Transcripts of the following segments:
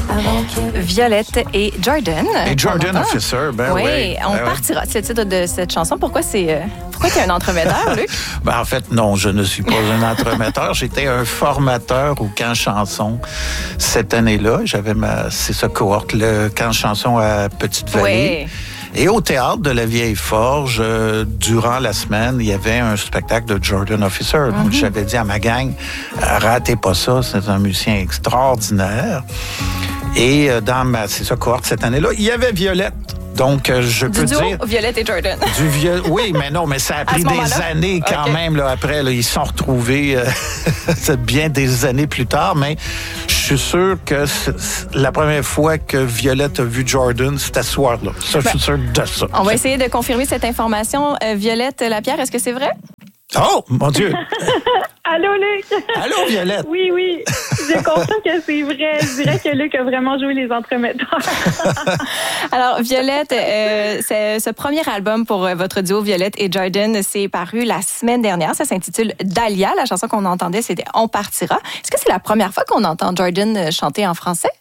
Violette et Jordan. Et Jordan Officer, ben oui. On partira. C'est le titre de cette chanson. Pourquoi tu es un entremetteur, Luc? En fait, non, je ne suis pas un entremetteur. J'étais un formateur au camp chanson cette année-là. J'avais c'est ça, cohorte, le camp chanson à Petite-Vallée. Oui. Et au théâtre de la Vieille Forge, durant la semaine, il y avait un spectacle de Jordan Officer. Donc, j'avais dit à ma gang, ratez pas ça, c'est un musicien extraordinaire. Et dans c'est ça, cohorte cette année-là, il y avait Violette. Donc, je peux dire... Violette et Jordan. Oui, mais ça a pris des années quand même. Là, après, là, ils se sont retrouvés bien des années plus tard. Mais je suis sûr que la première fois que Violette a vu Jordan, c'était ce soir-là. Ça, je suis sûr de ça. On va essayer de confirmer cette information. Violette Lapierre, est-ce que c'est vrai? Oh, mon Dieu! Allô, Luc! Allô, Violette! Oui. Je confirme que c'est vrai. Je dirais que Luc a vraiment joué les entremetteurs. Alors, Violette, ce premier album pour votre duo Violette et Jordan, c'est paru la semaine dernière. Ça s'intitule Dahlia. La chanson qu'on entendait, c'était On partira. Est-ce que c'est la première fois qu'on entend Jordan chanter en français?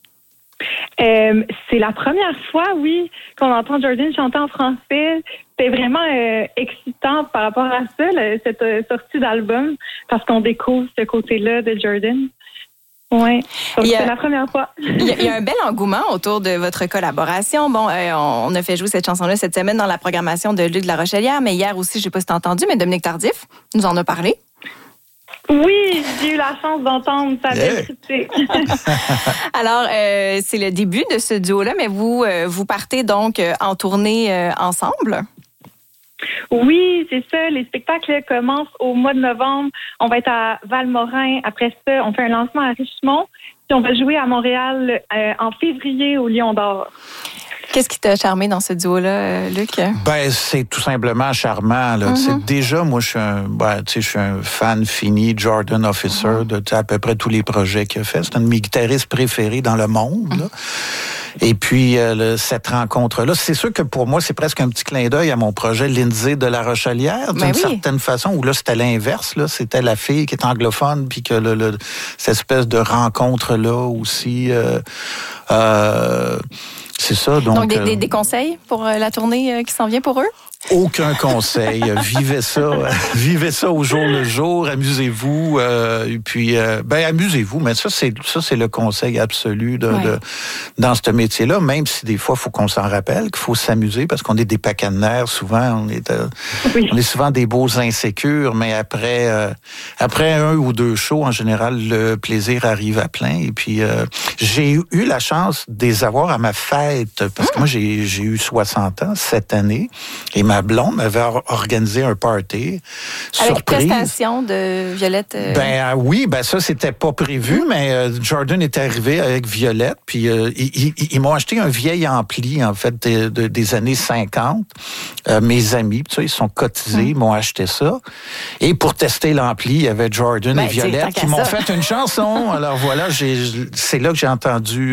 C'est la première fois, oui, qu'on entend Jordan chanter en français. C'est vraiment excitant par rapport à ça, cette sortie d'album, parce qu'on découvre ce côté-là de Jordan. Oui, c'est la première fois. Il y a un bel engouement autour de votre collaboration. Bon, on a fait jouer cette chanson-là cette semaine dans la programmation de Luc de la Rochelière, mais hier aussi, je ne sais pas si tu as entendu, mais Dominique Tardif nous en a parlé. Oui, j'ai eu la chance d'entendre sa belle critique. Alors, c'est le début de ce duo-là, mais vous partez donc en tournée ensemble? Oui, c'est ça. Les spectacles commencent au mois de novembre. On va être à Valmorin. Après ça, on fait un lancement à Richemont. Puis on va jouer à Montréal en février au Lion d'Or. Qu'est-ce qui t'a charmé dans ce duo-là, Luc? C'est tout simplement charmant. Là. Déjà, moi, je suis un fan fini Jordan Officer de à peu près tous les projets qu'il a fait. C'est un de mes guitaristes préférés dans le monde. Là. Et puis, cette rencontre-là, c'est sûr que pour moi, c'est presque un petit clin d'œil à mon projet Lindsay de la Rochelière, d'une certaine façon, où là, c'était l'inverse. Là, c'était la fille qui est anglophone, puis que cette espèce de rencontre-là aussi... c'est ça. Donc des conseils pour la tournée qui s'en vient pour eux? Aucun conseil. Vivez ça au jour le jour. Amusez-vous. Et puis, amusez-vous. Mais ça, c'est le conseil absolu dans ce métier-là. Même si des fois, il faut qu'on s'en rappelle, qu'il faut s'amuser parce qu'on est des pacanenaires. Souvent, on est souvent des beaux insécures. Mais après un ou deux shows, en général, le plaisir arrive à plein. Et puis, j'ai eu la chance de les avoir à ma fête parce que moi, j'ai eu 60 ans cette année. Et ma blonde m'avait organisé un party. Avec surprise. prestation de Violette? Ça, c'était pas prévu, mais Jordan est arrivé avec Violette, puis ils m'ont acheté un vieil ampli, en fait, des années 50. Mes amis, ils sont cotisés, ils m'ont acheté ça. Et pour tester l'ampli, il y avait Jordan et Violette qui m'ont fait une chanson. Alors voilà, c'est là que j'ai entendu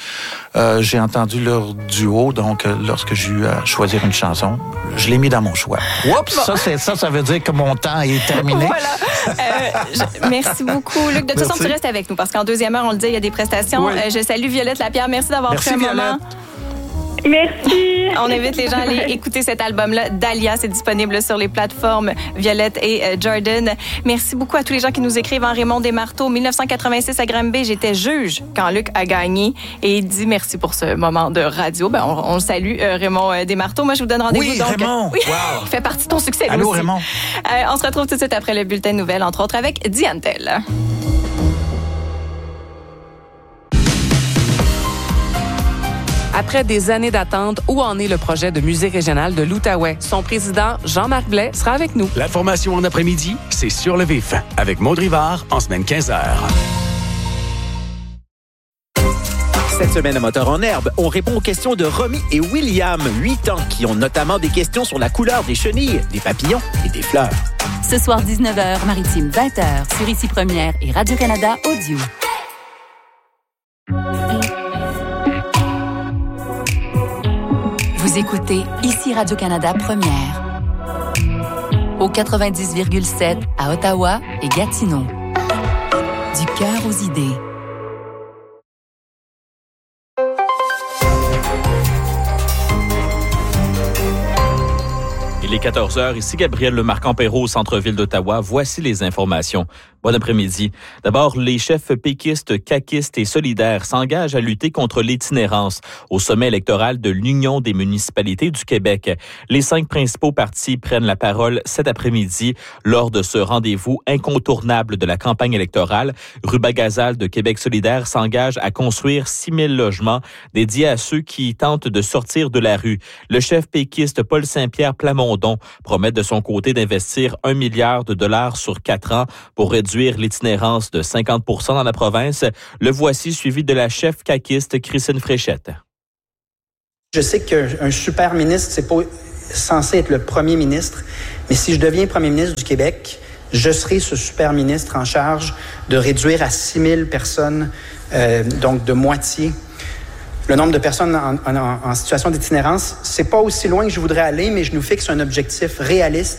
leur duo, donc lorsque j'ai eu à choisir une chanson, je l'ai mis dans mon choix. Oups! Bon. Ça veut dire que mon temps est terminé. Voilà. Merci beaucoup, Luc. De toute façon, tu restes avec nous parce qu'en deuxième heure, on le dit, il y a des prestations. Oui. Je salue Violette Lapierre. Merci d'avoir pris un moment. Merci. On invite les gens à aller écouter cet album-là, Dahlia. C'est disponible sur les plateformes Violette et Jordan. Merci beaucoup à tous les gens qui nous écrivent. Raymond Desmarteaux, 1986 à Granby, j'étais juge quand Luc a gagné. Et il dit merci pour ce moment de radio. On le salue, Raymond Desmarteaux. Moi, je vous donne rendez-vous. Oui, Raymond. Oui, wow. Fait partie de ton succès. Allô, aussi. Raymond. On se retrouve tout de suite après le bulletin de nouvelles, entre autres avec Diane Tell. Après des années d'attente, où en est le projet de musée régional de l'Outaouais? Son président, Jean-Marc Blais, sera avec nous. L'information en après-midi, c'est Sur le vif, avec Maud Rivard, en semaine 15h. Cette semaine à Moteur en herbe, on répond aux questions de Romy et William, 8 ans, qui ont notamment des questions sur la couleur des chenilles, des papillons et des fleurs. Ce soir, 19h, Maritime, 20h, sur Ici Première et Radio-Canada Audio. Vous écoutez Ici Radio-Canada Première. Au 90,7 à Ottawa et Gatineau. Du cœur aux idées. Il est 14h, ici Gabriel Lemarquand-Perrault au centre-ville d'Ottawa. Voici les informations. Bon après-midi. D'abord, les chefs péquistes, caquistes et solidaires s'engagent à lutter contre l'itinérance au sommet électoral de l'Union des municipalités du Québec. Les 5 principaux partis prennent la parole cet après-midi lors de ce rendez-vous incontournable de la campagne électorale. Ruba Gazal de Québec solidaire s'engage à construire 6 000 logements dédiés à ceux qui tentent de sortir de la rue. Le chef péquiste Paul Saint-Pierre Plamondon promet de son côté d'investir $1 milliard sur 4 ans pour réduire l'itinérance de 50 % dans la province. Le voici suivi de la chef caquiste Christine Fréchette. Je sais qu'un super ministre, c'est pas censé être le premier ministre, mais si je deviens premier ministre du Québec, je serai ce super ministre en charge de réduire à 6 000 personnes, donc de moitié, le nombre de personnes en situation d'itinérance. C'est pas aussi loin que je voudrais aller, mais je nous fixe un objectif réaliste.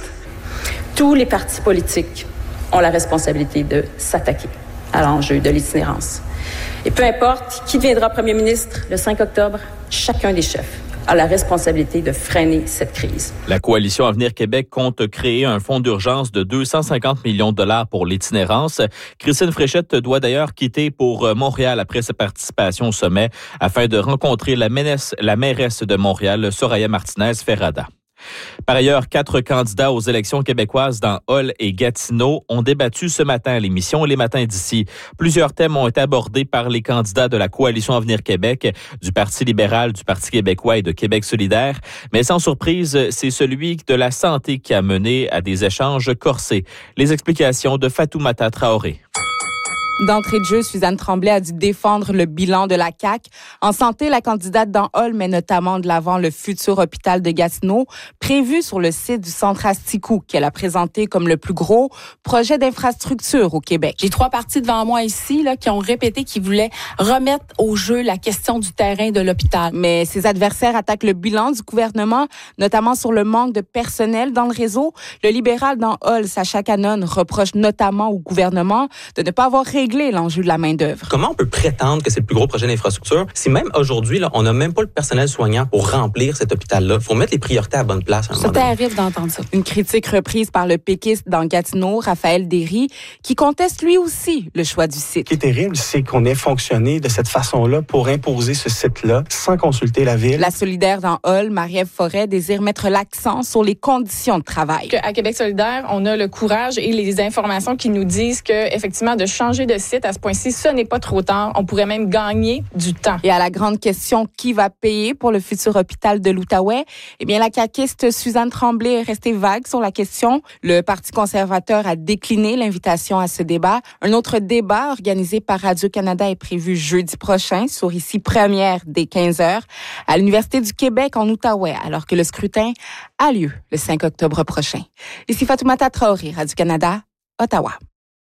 Tous les partis politiques ont la responsabilité de s'attaquer à l'enjeu de l'itinérance. Et peu importe qui deviendra premier ministre le 5 octobre, chacun des chefs a la responsabilité de freiner cette crise. La Coalition Avenir Québec compte créer un fonds d'urgence de 250 millions de dollars pour l'itinérance. Christine Fréchette doit d'ailleurs quitter pour Montréal après sa participation au sommet afin de rencontrer la mairesse de Montréal, Soraya Martinez-Ferrada. Par ailleurs, 4 candidats aux élections québécoises dans Hull et Gatineau ont débattu ce matin à l'émission Les Matins d'ici. Plusieurs thèmes ont été abordés par les candidats de la Coalition Avenir Québec, du Parti libéral, du Parti québécois et de Québec solidaire. Mais sans surprise, c'est celui de la santé qui a mené à des échanges corsés. Les explications de Fatoumata Traoré. D'entrée de jeu, Suzanne Tremblay a dû défendre le bilan de la CAQ. En santé, la candidate dans Hull met notamment de l'avant le futur hôpital de Gatineau, prévu sur le site du centre Asticou, qu'elle a présenté comme le plus gros projet d'infrastructure au Québec. J'ai 3 partis devant moi ici qui ont répété qu'ils voulaient remettre au jeu la question du terrain de l'hôpital. Mais ses adversaires attaquent le bilan du gouvernement, notamment sur le manque de personnel dans le réseau. Le libéral dans Hull, Sacha Cannon, reproche notamment au gouvernement de ne pas avoir régler l'enjeu de la main-d'œuvre. Comment on peut prétendre que c'est le plus gros projet d'infrastructure si même aujourd'hui, on n'a même pas le personnel soignant pour remplir cet hôpital-là? Il faut mettre les priorités à la bonne place. C'est terrible d'entendre ça. Une critique reprise par le péquiste dans Gatineau, Raphaël Derry, qui conteste lui aussi le choix du site. Ce qui est terrible, c'est qu'on ait fonctionné de cette façon-là pour imposer ce site-là sans consulter la ville. La solidaire dans Hull, Marie-Ève Forêt, désire mettre l'accent sur les conditions de travail. À Québec solidaire, on a le courage et les informations qui nous disent que, effectivement, de changer de site à ce point-ci, ce n'est pas trop tard. On pourrait même gagner du temps. Et à la grande question, qui va payer pour le futur hôpital de l'Outaouais? Eh bien, la caquiste Suzanne Tremblay est restée vague sur la question. Le Parti conservateur a décliné l'invitation à ce débat. Un autre débat organisé par Radio-Canada est prévu jeudi prochain sur Ici Première dès 15h à l'Université du Québec en Outaouais, alors que le scrutin a lieu le 5 octobre prochain. Ici Fatoumata Traoré, Radio-Canada, Ottawa.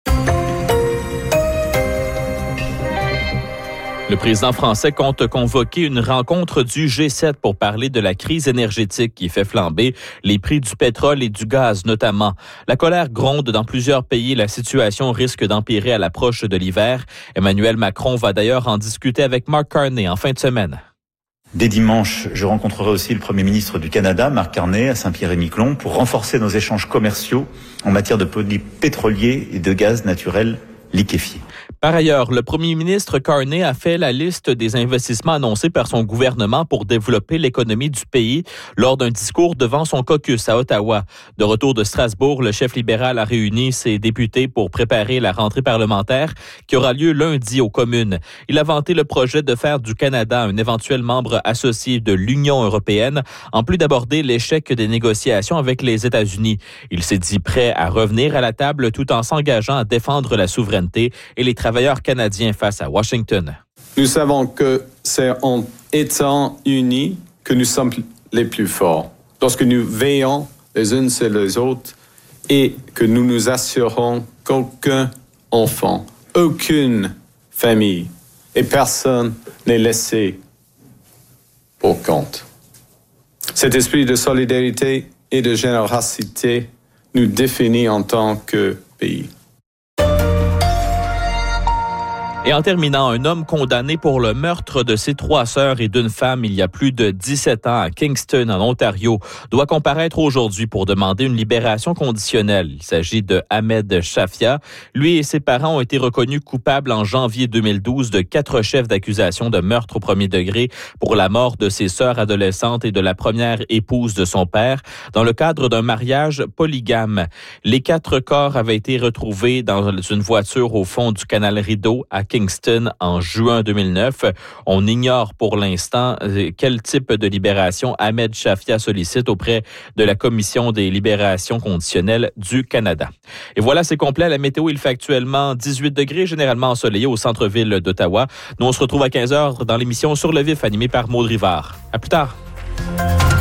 Le président français compte convoquer une rencontre du G7 pour parler de la crise énergétique qui fait flamber les prix du pétrole et du gaz notamment. La colère gronde dans plusieurs pays. La situation risque d'empirer à l'approche de l'hiver. Emmanuel Macron va d'ailleurs en discuter avec Mark Carney en fin de semaine. Dès dimanche, je rencontrerai aussi le Premier ministre du Canada, Mark Carney, à Saint-Pierre-et-Miquelon, pour renforcer nos échanges commerciaux en matière de produits pétroliers et de gaz naturel liquéfié. Par ailleurs, le premier ministre Carney a fait la liste des investissements annoncés par son gouvernement pour développer l'économie du pays lors d'un discours devant son caucus à Ottawa. De retour de Strasbourg, le chef libéral a réuni ses députés pour préparer la rentrée parlementaire qui aura lieu lundi aux communes. Il a vanté le projet de faire du Canada un éventuel membre associé de l'Union européenne, en plus d'aborder l'échec des négociations avec les États-Unis. Il s'est dit prêt à revenir à la table tout en s'engageant à défendre la souveraineté et les travailleurs canadiens face à Washington. Nous savons que c'est en étant unis que nous sommes les plus forts. Lorsque nous veillons les uns sur les autres et que nous nous assurons qu'aucun enfant, aucune famille et personne n'est laissé pour compte. Cet esprit de solidarité et de générosité nous définit en tant que pays. Et en terminant, un homme condamné pour le meurtre de ses 3 sœurs et d'une femme il y a plus de 17 ans à Kingston, en Ontario, doit comparaître aujourd'hui pour demander une libération conditionnelle. Il s'agit de Ahmed Shafia. Lui et ses parents ont été reconnus coupables en janvier 2012 de 4 chefs d'accusation de meurtre au premier degré pour la mort de ses sœurs adolescentes et de la première épouse de son père dans le cadre d'un mariage polygame. Les 4 corps avaient été retrouvés dans une voiture au fond du canal Rideau à Kingston en juin 2009. On ignore pour l'instant quel type de libération Ahmed Shafia sollicite auprès de la Commission des libérations conditionnelles du Canada. Et voilà, c'est complet. La météo, il fait actuellement 18 degrés, généralement ensoleillé au centre-ville d'Ottawa. Nous, on se retrouve à 15h dans l'émission Sur le vif, animée par Maud Rivard. À plus tard.